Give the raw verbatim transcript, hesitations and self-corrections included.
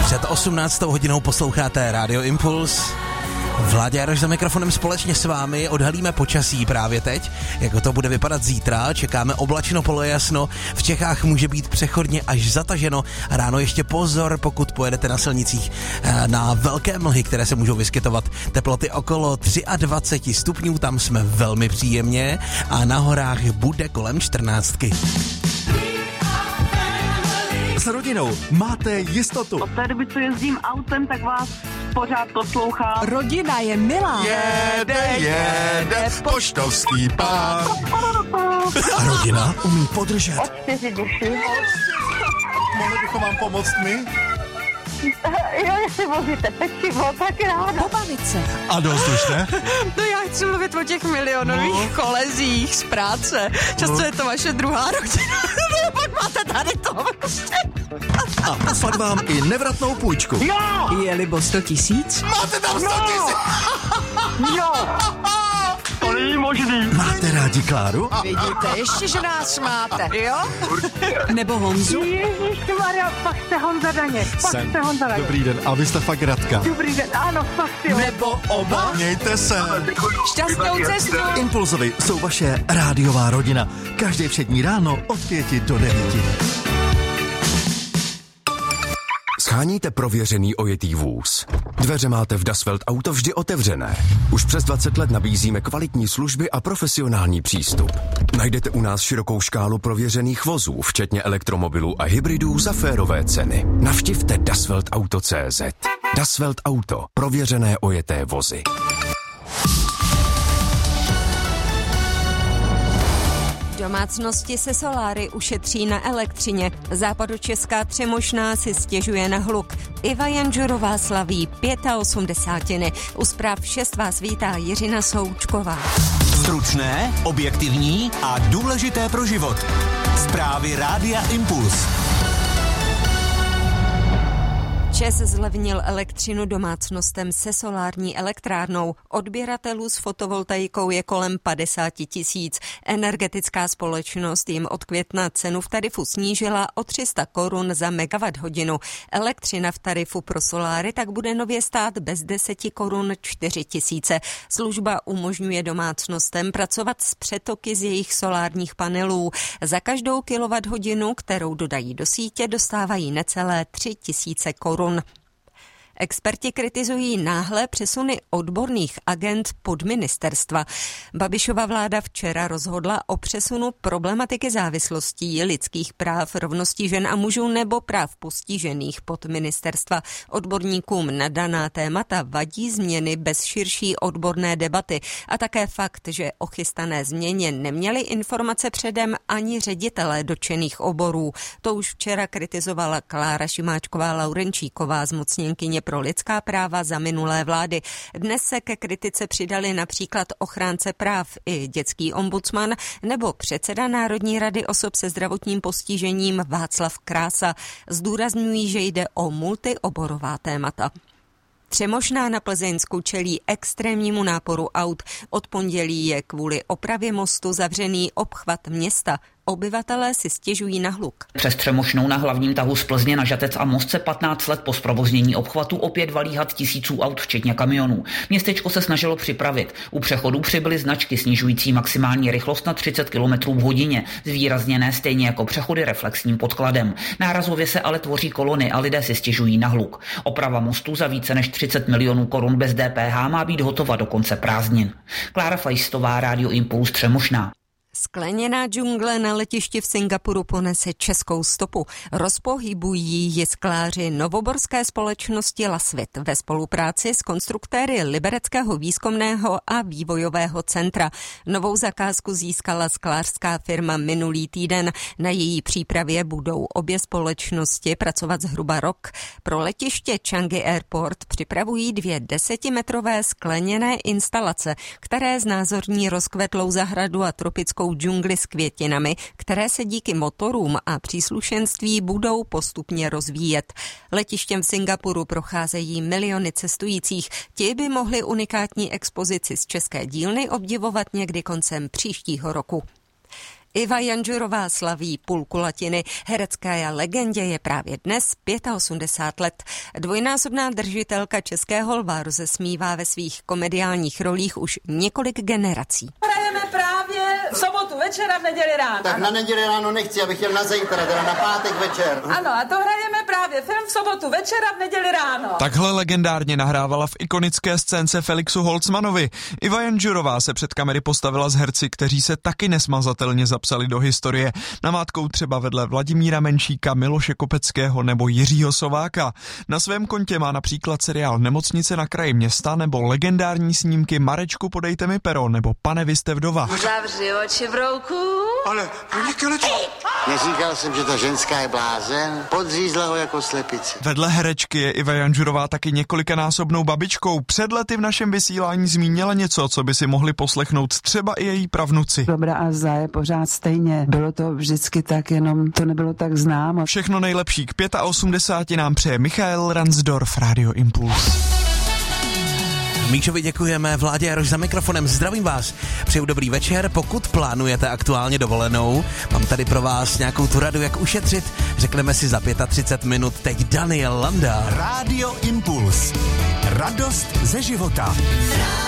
Před osmnáctou hodinou posloucháte Radio Impuls. Vláďa Jaroš za mikrofonem společně s vámi odhalíme počasí právě teď, jako to bude vypadat zítra. Čekáme oblačno, polojasno, v Čechách může být přechodně až zataženo. Ráno ještě pozor, pokud pojedete na silnicích na velké mlhy, které se můžou vyskytovat. Teploty okolo dvacet tři stupňů, tam jsme velmi příjemně a na horách bude kolem čtrnáctky. S rodinou máte jistotu. Od té doby, co jezdím autem, tak vás pořád poslouchám. Rodina je milá. Jede, jede, poštovský pán. A rodina umí podržet. Od čtyři duši. Mohli bychom vám pomoct my? Jo, jestli vozíte pečivo, tak ráda. Pobavit se. A dost už, ne? No já chci mluvit o těch milionových no. kolezích z práce. Často no. je to vaše druhá rodina. No pak máte tady to. A poslat vám i nevratnou půjčku. Jo! Je libo sto tisíc? Máte tam sto tisíc! Jo! To není možný. Máte rádi Kláru? Vidíte, ještě, že nás máte, jo? Nebo Honzu? Ježišmarja, fakt jste Honza Daně. Fakt Jsem. jste Honza Daně. Dobrý den, a vy jste fakt Radka. Dobrý den, ano, fakt jo. Nebo oba? Mějte se. Šťastnou cestu. Impulzovi jsou vaše rádiová rodina. Každý všední ráno od pěti do devíti. Sháníte prověřený ojetý vůz. Dveře máte v Das Welt Auto vždy otevřené. Už přes dvacet let nabízíme kvalitní služby a profesionální přístup. Najdete u nás širokou škálu prověřených vozů, včetně elektromobilů a hybridů za férové ceny. Navštivte dasweltauto tečka cé zet. Das Welt Auto. Prověřené ojeté vozy. Domácnosti se soláry ušetří na elektřině. Západočeská Třemošná si stěžuje na hluk. Iva Janžurová slaví osmdesátiny. U zpráv šest vás vítá Jiřina Součková. Stručné, objektivní a důležité pro život. Zprávy Rádia Impuls. ČEZ zlevnil elektřinu domácnostem se solární elektrárnou. Odběratelů s fotovoltaikou je kolem padesát tisíc. Energetická společnost jim od května cenu v tarifu snížila o tři sta korun za megawatt hodinu. Elektřina v tarifu pro soláry tak bude nově stát bez deset korun čtyři tisíce. Služba umožňuje domácnostem pracovat s přetoky z jejich solárních panelů. Za každou kilowatt hodinu, kterou dodají do sítě, dostávají necelé tři tisíce korun. Experti kritizují náhlé přesuny odborných agent pod ministerstva. Babišova vláda včera rozhodla o přesunu problematiky závislostí, lidských práv, rovností žen a mužů nebo práv postižených pod ministerstva. Odborníkům na daná témata vadí změny bez širší odborné debaty a také fakt, že o chystané změně neměli informace předem ani ředitelé dotčených oborů. To už včera kritizovala Klára Šimáčková-Laurenčíková, zmocněnkyně pro lidská práva za minulé vlády. Dnes se ke kritice přidali například ochránce práv i dětský ombudsman nebo předseda Národní rady osob se zdravotním postižením Václav Krása. Zdůrazňují, že jde o multioborová témata. Třemošná na Plzeňsku čelí extrémnímu náporu aut. Od pondělí je kvůli opravě mostu zavřený obchvat města. Obyvatelé si stěžují na hluk. Přes Třemošnou na hlavním tahu z Plzně na Žatec a Most se patnáct let po zprovoznění obchvatu opět valí had tisíců aut, včetně kamionů. Městečko se snažilo připravit. U přechodů přibyly značky snižující maximální rychlost na třicet kilometrů v hodině, zvýrazněné stejně jako přechody reflexním podkladem. Nárazově se ale tvoří kolony a lidé si stěžují na hluk. Oprava mostu za více než třicet milionů korun bez D P H má být hotova do konce prázdnin. Klára Fajstová, Rádio Impuls, Třemošná. Skleněná džungle na letišti v Singapuru ponese českou stopu. Rozpohybují ji skláři novoborské společnosti Lasvit ve spolupráci s konstruktéry Libereckého výzkumného a vývojového centra. Novou zakázku získala sklářská firma minulý týden. Na její přípravě budou obě společnosti pracovat zhruba rok. Pro letiště Changi Airport připravují dvě desetimetrové skleněné instalace, které znázorní rozkvetlou zahradu a tropickou džungli s květinami, které se díky motorům a příslušenství budou postupně rozvíjet. Letištěm v Singapuru procházejí miliony cestujících. Ti by mohli unikátní expozici z české dílny obdivovat někdy koncem příštího roku. Iva Janžurová slaví půl kulatiny. Herecké legendě je právě dnes osmdesát pět let. Dvojnásobná držitelka Českého lva rozesmívá ve svých komediálních rolích už několik generací. Hrajeme právě v sobotu večer a v neděli ráno. Tak ano. Na neděli ráno nechci, abych chtěl na zítra, teda na pátek večer. Ano, a to hrajeme právě film v sobotu večer a v neděli ráno. Takhle legendárně nahrávala v ikonické scénce Felixu Holzmanovi. Iva Janžurová se před kamery postavila s herci, kteří se taky nesmazatelně zapsali do historie. Namátkou třeba vedle Vladimíra Menšíka, Miloše Kopeckého nebo Jiřího Sováka. Na svém kontě má například seriál Nemocnice na kraji města nebo legendární snímky Marečku, podejte mi pero nebo Pane, vy jste vdova. Zavři oči, brouku. Ale, neříkal jsem, že ta ženská je blázen, podřízla ho jako slepici. Vedle herečky je Iva Janžurová taky několikanásobnou babičkou. Před lety v našem vysílání zmínila něco, co by si mohli poslechnout třeba i její pravnuci. Dobra a zlá je pořád stejně. Bylo to vždycky tak, jenom to nebylo tak známo. Všechno nejlepší k osmdesáti pěti nám přeje Michael Ransdorf, Radio Impuls. Míšovi děkujeme, Vládě Jaroš za mikrofonem, zdravím vás, přeju dobrý večer, pokud plánujete aktuálně dovolenou, mám tady pro vás nějakou tu radu, jak ušetřit, řekneme si za třicet pět minut, teď Daniel Landa. Radio Impuls, radost ze života.